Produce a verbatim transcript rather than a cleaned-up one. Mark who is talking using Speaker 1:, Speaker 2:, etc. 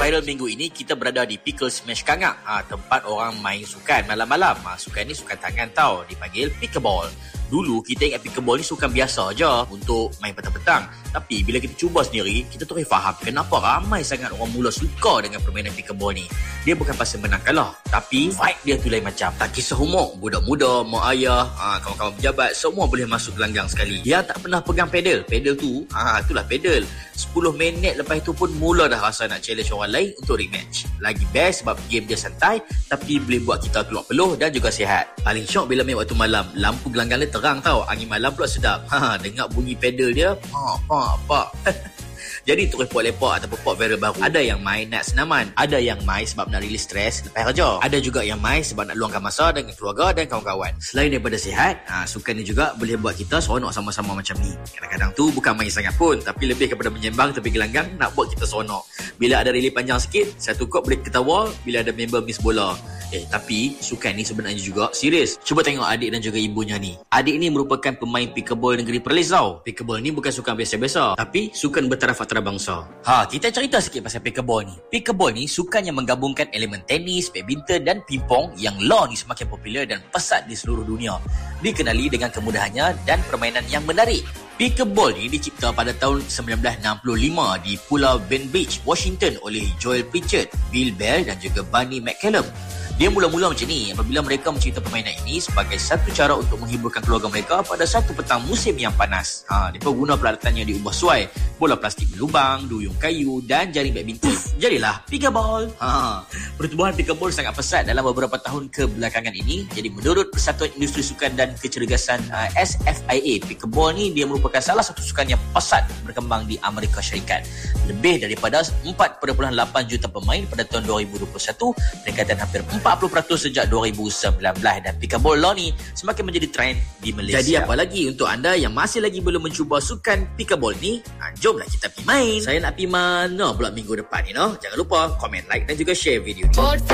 Speaker 1: viral minggu ini, kita berada di Pickle Smash Kangak, ha, tempat orang main sukan malam-malam. Ha, sukan ni sukan tangan tau, dipanggil pickleball. Dulu kita ingat pickleball ni sukan biasa je untuk main petang-petang. Tapi bila kita cuba sendiri, kita terus faham kenapa ramai sangat orang mula suka dengan permainan pickleball ni. Dia bukan pasal menang kalah, tapi vibe dia tu lain macam. Tak kisah umur, budak-muda, mak ayah, ha, kawan-kawan pejabat, semua boleh masuk gelanggang sekali. Yang tak pernah pegang pedal, pedal tu, ha, itulah pedal. sepuluh minit lepas itu pun mula dah rasa nak challenge orang lain untuk rematch. Lagi best sebab game dia santai, tapi boleh buat kita keluar peluh dan juga sihat. Paling syok bila main waktu malam, lampu gelanggang dia terang tau, angin malam pula sedap. Ha, dengar bunyi pedal dia, pak pak pak. Jadi terus lepak-lepak ataupun pop viral baru. Ada yang main nak senaman, ada yang main sebab nak release stres lepas kerja, ada juga yang main sebab nak luangkan masa dengan keluarga dan kawan-kawan. Selain daripada sihat, ha, sukan ni juga boleh buat kita seronok sama-sama macam ni. Kadang-kadang tu bukan main sangat pun, tapi lebih kepada menyembang tepi gelanggang nak buat kita seronok. Bila ada rally panjang sikit, satu kod boleh ketawa bila ada member miss bola. Eh, tapi sukan ni sebenarnya juga serius. Cuba tengok adik dan juga ibunya ni. Adik ni merupakan pemain pickleball negeri Perlis tau. Pickleball ni bukan sukan biasa-biasa, tapi sukan bertaraf antarabangsa. Ha, kita cerita sikit pasal pickleball ni. Pickleball ni sukan yang menggabungkan elemen tenis, badminton dan pingpong yang law ni semakin popular dan pesat di seluruh dunia. Dikenali dengan kemudahannya dan permainan yang menarik. Pickleball ni dicipta pada tahun sembilan belas enam puluh lima di Pulau Ben Beach, Washington oleh Joel Pritchard, Bill Bell dan juga Barney McCallum. Dia mula-mula macam ni apabila mereka mencipta permainan ini sebagai satu cara untuk menghiburkan keluarga mereka pada satu petang musim yang panas. Ha, mereka guna peralatan yang diubah sesuai, bola plastik berlubang, duyung kayu dan jaring badminton. Jadilah pickleball. Ha, pertumbuhan pickleball sangat pesat dalam beberapa tahun kebelakangan ini. Jadi menurut Persatuan Industri Sukan dan Kecergasan uh, S F I A, pickleball ni dia merupakan salah satu sukan yang pesat berkembang di Amerika Syarikat. Lebih daripada empat perpuluhan lapan juta pemain pada tahun dua ribu dua puluh satu, peningkatan hampir empat puluh peratus sejak dua ribu sembilan belas, dan pickleball law ni semakin menjadi trend di Malaysia. Jadi apa lagi untuk anda yang masih lagi belum mencuba sukan pickleball ni, ha, jomlah kita pergi main. Saya nak pergi mana pula minggu depan ni, no? Jangan lupa komen, like dan juga share video ni.